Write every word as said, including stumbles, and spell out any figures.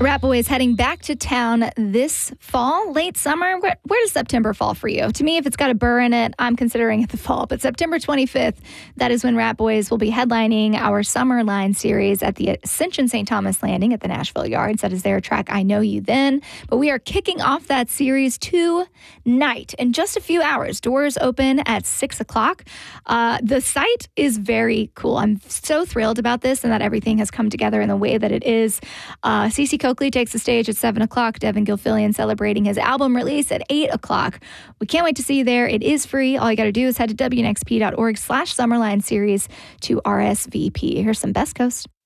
Rat Boys heading back to town this fall, late summer. Where, where does September fall for you? To me, if it's got a burr in it, I'm considering it the fall. But September twenty-fifth, that is when Rat Boys will be headlining our Summer Line series at the Ascension Saint Thomas Landing at the Nashville Yards. That is their track, I Know You Then. But we are kicking off that series tonight in just a few hours. Doors open at six o'clock. Uh, the site is very cool. I'm so thrilled about this and that everything has come together in the way that it is. Uh, Cece Coakley takes the stage at seven o'clock. Devin Gilfillian celebrating his album release at eight o'clock. We can't wait to see you there. It is free. All you got to do is head to W N X P dot org slash Summerline series to R S V P. Here's some Best Coast.